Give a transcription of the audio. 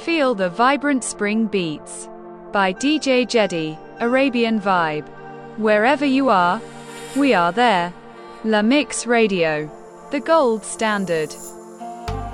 Feel the vibrant spring beats. By DJ Jedi, Arabian Vibe. Wherever you are, we are there. La Mix Radio, the gold standard.